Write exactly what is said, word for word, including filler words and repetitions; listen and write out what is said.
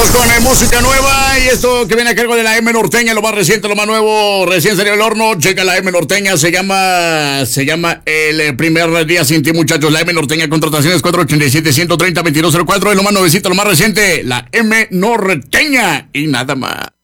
Con eh, música nueva y esto que viene a cargo de la M Norteña, lo más reciente, lo más nuevo, recién salió del horno. Checa la M Norteña, se llama se llama El Primer Día Sin Ti, muchachos. La M Norteña, contrataciones cuatro ochenta y siete, ciento treinta, veintidós cero cuatro, es lo más nuevecito, lo más reciente, la M Norteña y nada más.